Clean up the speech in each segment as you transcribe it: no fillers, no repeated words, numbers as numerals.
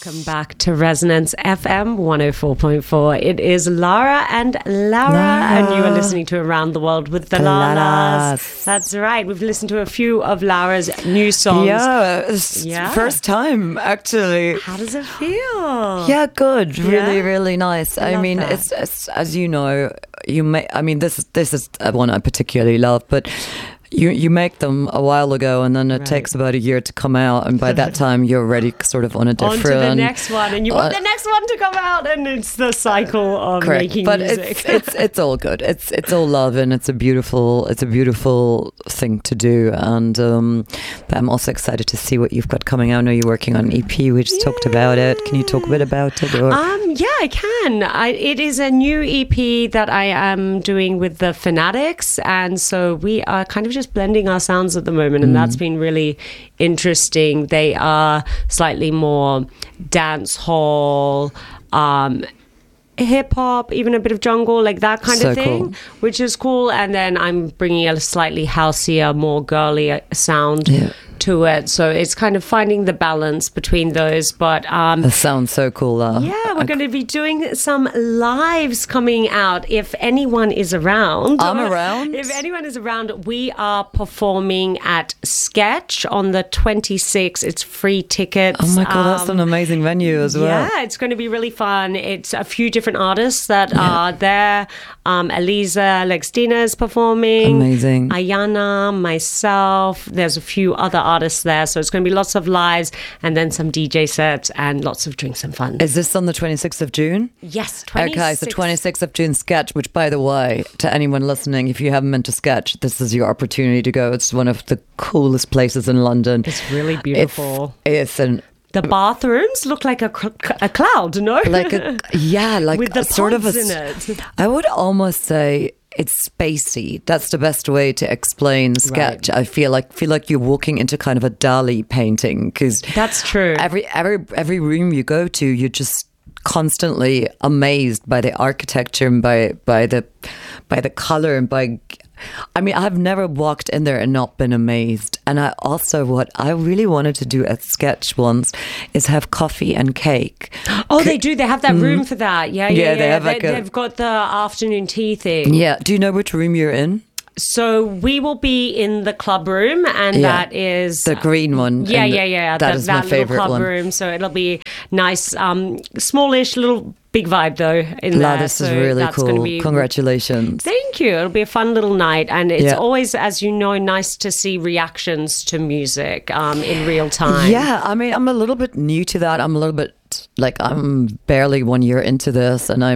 Welcome back to Resonance FM 104.4. It is Lara and Laura, and you are listening to Around the World with the Lalas. That's right. We've listened to a few of Laura's new songs. Yeah, first time actually. How does it feel? Yeah, good. Really, really nice. I mean, that. it's as you know, this is one I particularly love, but you make them a while ago, and then it takes about a year to come out, and by that time you're already sort of on a different. On to the next one, and you want the next one to come out, and it's the cycle of making music. But it's all good. It's all love, and it's a beautiful thing to do. And but I'm also excited to see what you've got coming out. I know you're working on an EP. We just talked about it. Can you talk a bit about it? Or? Yeah, I can. It is a new EP that I am doing with the Fanatics, and so we are kind of just blending our sounds at the moment, and that's been really interesting. They are slightly more dance hall, hip hop, even a bit of jungle, like that kind of thing, cool. Which is cool. And then I'm bringing a slightly houseier, more girly sound to it. So it's kind of finding the balance between those. But that sounds so cool. Yeah, we're going to be doing some lives coming out. If anyone is around, I'm around. If anyone is around, we are performing at Sketch on the 26th. It's free tickets. Oh my god, that's an amazing venue as well. Yeah, it's going to be really fun. It's a few different artists that are there. Eliza Lexdina is performing. Amazing. Ayana, myself. There's a few other artists there, so it's going to be lots of lives and then some DJ sets and lots of drinks and fun. Is this on the 26th of June? Yes, 26th. Okay, so 26th of June, Sketch, which, by the way, to anyone listening, if you haven't been to Sketch, this is your opportunity to go. It's one of the coolest places in London. It's really beautiful. The bathrooms look like a cloud, no? Like with the sort of in it. I would almost say it's spacey. That's the best way to explain Sketch. Right. I feel like you're walking into kind of a Dali painting, because that's true. Every room you go to, you're just constantly amazed by the architecture and by the color and by. I mean, I've never walked in there and not been amazed. And what I really wanted to do at Sketch once is have coffee and cake. Oh, they do. They have that room for that. Yeah. They have they've got the afternoon tea thing. Yeah. Do you know which room you're in? So we will be in the club room, and that is the green one. Yeah. That is my favorite club one. Room. So it'll be nice, smallish, little big vibe though in there. This is really cool. Congratulations. Thank you. It'll be a fun little night, and it's always, as you know, nice to see reactions to music in real time. Yeah, I mean, I'm a little bit new to that. I'm barely 1 year into this, and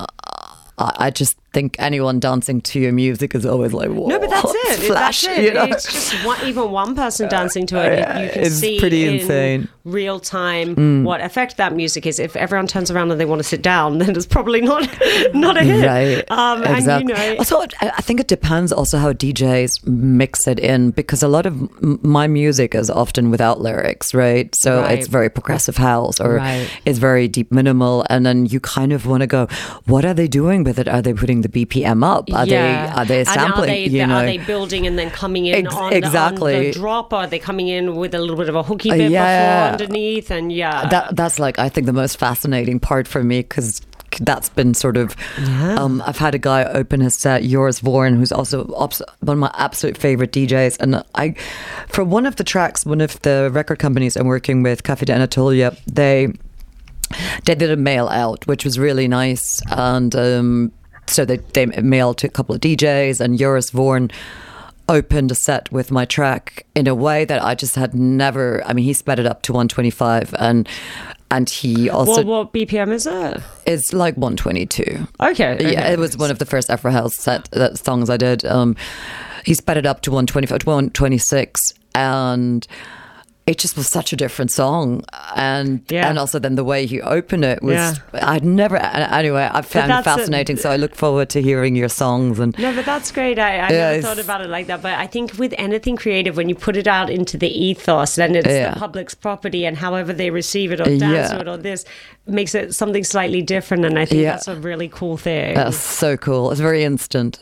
I just think anyone dancing to your music is always like, whoa. No, but that's it. Flash, that's it. You know? It's just even one person dancing to it. You can see pretty in insane. Real time what effect that music is. If everyone turns around and they want to sit down, then it's probably not a hit. Right. Exactly. And, also, I think it depends also how DJs mix it in, because a lot of my music is often without lyrics, right? So it's very progressive house, or it's very deep minimal, and then you kind of want to go, what are they doing with it? Are they putting the BPM up? Are they sampling? Are they building and then coming in on the drop? Or are they coming in with a little bit of a hooky bit before underneath? And that's like, I think, the most fascinating part for me, because that's been sort of I've had a guy open his set, Joris Voorn, who's also one of my absolute favorite DJs, and for one of the tracks, one of the record companies I'm working with, Café de Anatolia, they did a mail out, which was really nice, and so they mailed to a couple of DJs, and Joris Voorn opened a set with my track in a way that I just had never. I mean, he sped it up to 125, and he also. What BPM is it? It's like 122. Okay. Yeah, it was one of the first Afro House songs I did. He sped it up to 125, to 126, and it just was such a different song, and also then the way you open it was I'd never. Anyway, I found it fascinating. So I look forward to hearing your songs. And no, but that's great. I never thought about it like that. But I think with anything creative, when you put it out into the ethos, then it's the public's property, and however they receive it or dance to it or this makes it something slightly different. And I think that's a really cool thing. That's so cool. It's very instant.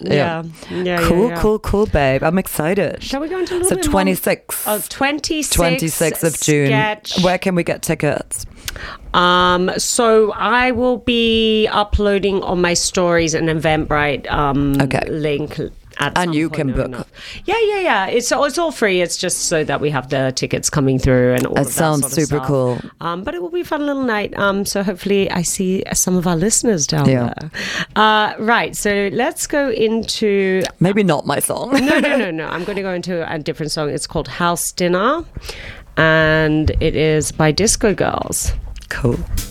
Cool, babe. I'm excited. Shall we go into a little bit 26. more? 26 of June. Sketch. Where can we get tickets? So I will be uploading on my stories an Eventbrite link. And you can book. Yeah. It's all free. It's just so that we have the tickets coming through and all of that sounds sort of super stuff. cool. But it will be a fun little night. So hopefully I see some of our listeners down there. Right. So let's go into... Maybe not my song. No. I'm going to go into a different song. It's called House Dinner. And it is by Disco Girls. Cool.